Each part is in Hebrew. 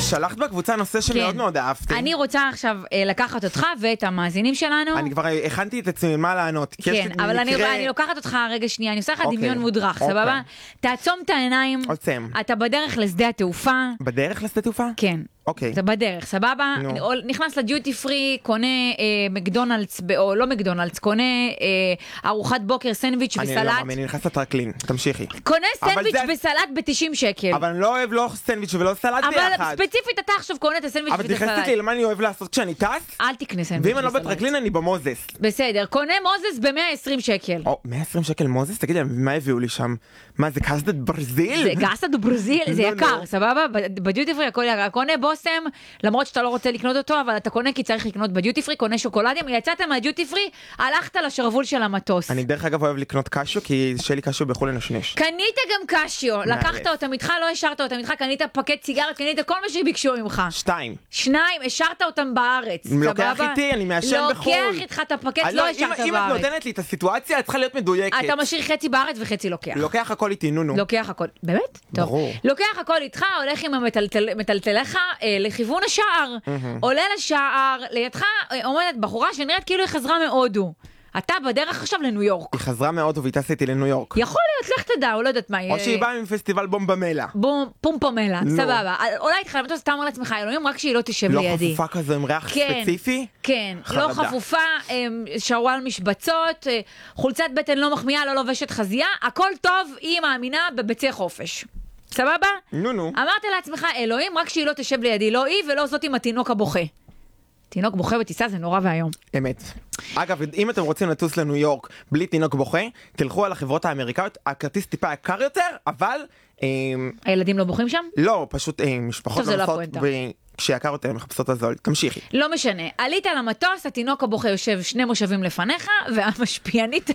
שלחת בקבוצה נושא שמאוד מאוד אהבתי. אני רוצה עכשיו לקחת אותך ואת המאזינים שלנו. אני כבר הכנתי את עצמי מה לענות. כן, אבל אני לוקחת אותך רגע שנייה, אני עושה לך דמיון מודרך, סבבה? תעצום את העיניים. עוצם. אתה בדרך לשדה התעופה. בדרך לשדה התעופה? כן. אוקיי. זה בדרך, סבבה? נכנס לדיוטי פרי, קונה מקדונלדס, או לא מקדונלדס, קונה ארוחת בוקר, סנדוויץ' וסלט. אני נכנס לטרקלין, תמשיכי. קונה סנדוויץ' וסלט ב-90 שקל. אבל אני לא אוהב לא סנדוויץ' ולא סלט ביחד. אבל ספציפית אתה עכשיו קונה את הסנדוויץ' ואת הסלט. אבל תכנסת לי למה אני אוהב לעשות כשאני טס? אל תקנה סנדוויץ' וסלט. ואם אני לא בטרקלין אני במוזס. בסדר, קונה מוזס ב-120 שקל. 120 שקל מוזס? תגידי, מה הביאו לי שם? מה, זה קסטה ברזיל? זה קסטה ברזיל, זה יקר, סבבה? בדיוטי פרי הכל יקר. קונה בוסם, למרות שאתה לא רוצה לקנות אותו, אבל אתה קונה כי צריך לקנות בדיוטי פרי, קונה שוקולדים, יצאת מהדיוטי פרי, הלכת לשרוול של המטוס. אני דרך אגב אוהב לקנות קשיו, כי שלי קשיו בחול לנשנש. קנית גם קשיו, לקחת אותם איתך, לא השארת אותם איתך, קנית פקט סיגרת, קנית כל מה שביקשו ממך. 2. השארת אותם בארץ, סבבה? לוקח איתי, אני מאשן בחול. לוקח איתך את הפקט, לא השארת בארץ. אם את נותנת לי את הסיטואציה, את צריכה להיות מדויקת. אתה משאיר חצי בארץ וחצי לוקח. לוקח הכל איתי, נו. לוקח הכל, באמת? ברור. לוקח הכל איתך, הולך עם המטלטליך לכיוון השער. עולה לשער, לידך עומדת בחורה שנראית כאילו היא חזרה מהודו. אתה בדרך עכשיו לניו יורק. היא חזרה מהודו והיא טסה איתי לניו יורק. יכול להיות, לך תדע, או לא יודעת מה. או שהיא באה מפסטיבל בומבמלה. פומפומלה, סבבה. אולי התחלמת לעשות, אתה אומר לעצמך, אלוהים, רק שהיא לא תשב לידי. לא חפופה כזו עם ריח ספציפי? כן, לא חפופה, שרוואל משבצות, חולצת בטן לא מחמיאה, לא לובשת חזייה, הכל טוב, היא מאמינה בביצי חופש. סבבה? נו. אמרת לעצמך, אלוהים, רק שהיא לא תשב לידי, לא היא ולא זאת עם התינוק הבוכה. תינוק בוכה בטיסה זה נורא והיום. אמת. אגב, אם אתם רוצים לטוס לניו יורק בלי תינוק בוכה, תלכו על החברות האמריקאיות, הכרטיס טיפה יקר יותר, אבל... הילדים לא בוכים שם? לא, פשוט משפחות לא נוסעות, כשיקר יותר מחפשות הזול. תמשיכי. לא משנה. עלית למטוס, התינוק הבוכה יושב 2 מושבים לפניך, והמשפיענית...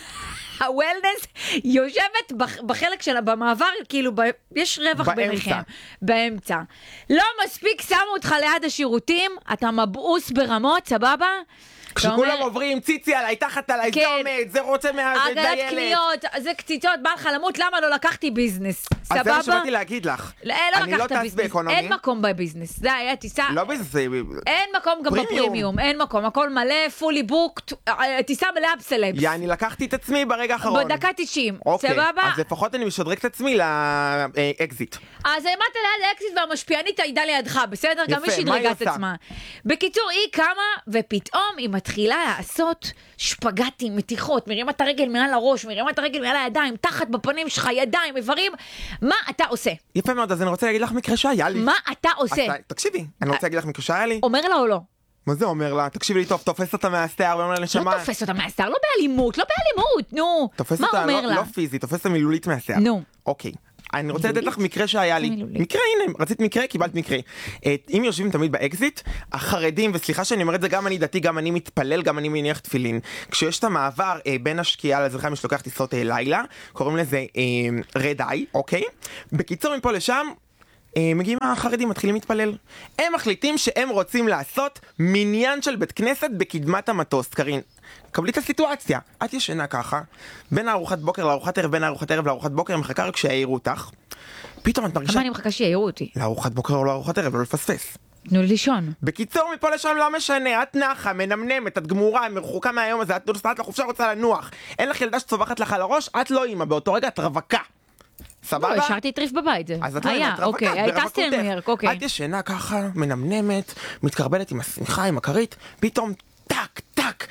הוולנס יושבת בחלק שלה במעבר, כאילו יש רווח ביניכם. באמצע. לא מספיק שמו אותך ליד השירותים, אתה מבאוס ברמות, סבבה? כשכולם עוברים, ציצי עליי, תחת עליי, זה עומד, זה רוצה מהילד. עגלת קניות, זה קציצות, בא לך למות, למה לא לקחתי ביזנס? סבבה? אז זה מה שבאתי להגיד לך. לא לקחת ביזנס, אין מקום בביזנס. זה היה טיסה. לא ביזנס. אין מקום גם בפרימיום, אין מקום, הכל מלא, פולי בוקט, טיסה מלאה בסלבס. אני לקחתי את עצמי ברגע האחרון. בדקה 90, סבבה? אז לפחות אני משדרג את עצמי לאקזיט. אז העמדת ליד האקזיט והמשפיענית הייתה לידך, בסדר? גם היא שדרגה את עצמה. בקיצור, היא קמה ופתאום היא מתחילה לעשות שפגטים, מתיחות, מרימה את הרגל מעל הראש, מרימה את הרגל מעל הידיים, תחת בפנים שלך, ידיים, איברים. מה אתה עושה? יפה מאוד, אז אני רוצה להגיד לך מקרה שהיה לי. מה אתה עושה? תקשיבי, אני רוצה להגיד לך מקרה שהיה לי. אומר לה או לא? מה זה אומר לה? תקשיבי לי טוב, תופס אותה מהשיער ואומר לה נשמה. לא תופס אותה מהשיער, לא באלימות, נו. תופס אותה לא פיזית, תופס אותה מילולית מהשיער. נו. אוקיי. אני רוצה לתת לך מקרה שהיה לי. מקרה, הנה, רצית מקרה, קיבלת מקרה. אם יושבים תמיד באקזיט, החרדים, וסליחה שאני אומר את זה, גם אני דתי, גם אני מתפלל, גם אני מניח תפילין. כשיש את המעבר בין השקיעה לזרחיים שלוקח טיסות לילה, קוראים לזה רד איי, אוקיי? בקיצור, מפה לשם, מגיעים החרדים, מתחילים להתפלל. הם מחליטים שהם רוצים לעשות מניין של בית כנסת בקדמת המטוס. קרין, קבלי את הסיטואציה. את ישנה ככה, בין הארוחת בוקר לארוחת ערב, בין הארוחת ערב לארוחת בוקר, מחכה רק שיעירו אותך. פתאום את מרגישה... אבל אני מחכה שיעירו אותי. לארוחת בוקר או לארוחת ערב, לא לפספס. תנו לי לישון. בקיצור, מפה לשם לא משנה, את נחה, מנמנמת, את גמורה, מרחוקה מהיום הזה, את נוסעת לחופשה, רוצה לנוח. אין לך ילדה שצובחת לך על הראש, את לא אימא, באותו רגע את רווקה. סבבה? לא, השארתי טריף בבית, זה אז את לא יודעת, רווקה, הייתה ניו יורק, אוקיי. את ישנה ככה, מנמנמת, מתקרבלת עם השמיכה, עם הכרית, פתאום טק, טק,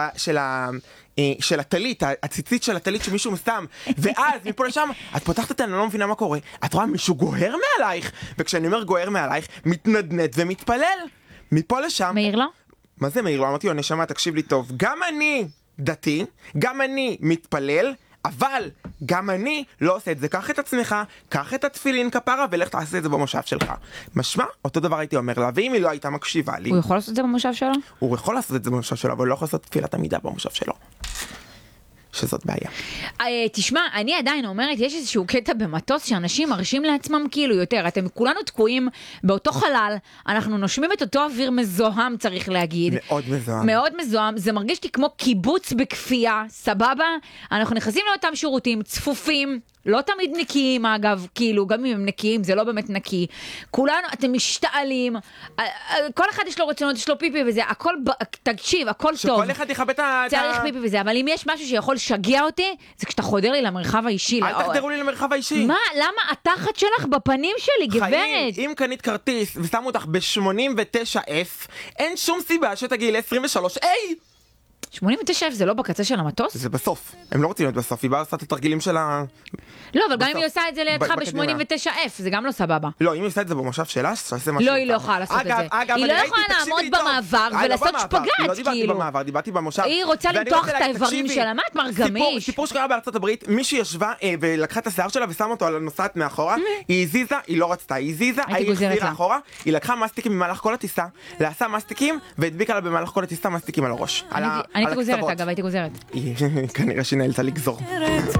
של הטלית, הציצית של הטלית שמישהו שם, ואז מפה לשם, את פותחת את אני לא מבינה מה קורה, את רואה מישהו גוהר מעלייך, וכשאני אומר גוהר מעלייך, מתנדנד ומתפלל, מפה לשם. מאיר לו? מה זה מאיר לו? אמרתי לו, נשמה, תקשיב לי טוב, גם אני דתי, גם אני מתפלל, אבל גם אני לא עושה את זה. קח את עצמך, קח את התפילין כפרה ולך תעשה את זה במושב שלך. משמע, אותו דבר הייתי אומר לה, ואם היא לא הייתה מקשיבה לי... הוא יכול לעשות את זה במושב שלו? הוא יכול לעשות את זה במושב שלו, אבל הוא לא יכול לעשות תפילת עמידה במושב שלו. שזאת בעיה. תשמע, אני עדיין אומרת, יש איזשהו קטע במטוס שאנשים מרשים לעצמם כאילו יותר. אתם כולנו תקועים באותו חלל, אנחנו נושמים את אותו אוויר מזוהם, צריך להגיד. מאוד מזוהם. מאוד מזוהם, זה מרגיש לי כמו קיבוץ בכפייה, סבבה? אנחנו נכנסים לאותם שירותים צפופים, לא תמיד נקיים אגב, כאילו גם אם הם נקיים זה לא באמת נקי, כולנו, אתם משתעלים, כל אחד יש לו רצונות, יש לו פיפי וזה, הכל, תקשיב, הכל טוב. שכל אחד יכבד צריך פיפי וזה, אבל אם יש משהו שיכול לשגע אותי, זה כשאתה חודר לי למרחב האישי. אל תחדרו לי למרחב האישי. מה? למה התחת שלך בפנים שלי, גברת? חיים, אם קנית כרטיס ושמו אותך ב-89F, אין שום סיבה שתגיעי ל-23A. 89F זה לא בקצה של המטוס? זה בסוף. הם לא רוצים להיות בסוף, היא באה לעשות את התרגילים שלה... לא, אבל גם אם היא עושה את זה לידך ב-89F, זה גם לא סבבה. לא, אם היא עושה את זה במושב שלה, שעשה משהו... לא, היא לא יכולה לעשות את זה. היא לא יכולה לעמוד במעבר ולעשות שפגאט, כאילו. לא דיברתי במעבר, דיברתי במושב. היא רוצה למתוח את האיברים שלה, מה את מרגמיש? סיפור שקרה בארצות הברית, מישהי ישבה ולקחה את השיער שלה ושמה אותו על הנוסעת מאחורה, היא הזיזה, היא לא רצתה, היא הזיזה, היא החזירה אחורה, היא לקחה מסטיקים במהלך כל הטיסה, לעשה מסטיקים והדביקה לה במהלך כל הטיסה מסטיקים על הראש. אני הייתי גוזרת, אגב, הייתי גוזרת. כנראה שהיא נאלצה לגזור.